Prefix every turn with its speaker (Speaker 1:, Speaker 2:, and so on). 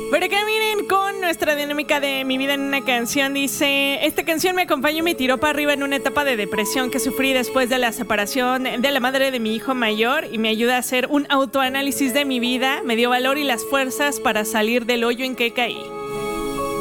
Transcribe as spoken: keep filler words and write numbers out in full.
Speaker 1: Pero acá miren con nuestra dinámica de Mi vida en una canción. Dice, esta canción me acompañó y me tiró para arriba en una etapa de depresión que sufrí después de la separación de la madre de mi hijo mayor y me ayuda a hacer un autoanálisis de mi vida. Me dio valor y las fuerzas para salir del hoyo en que caí.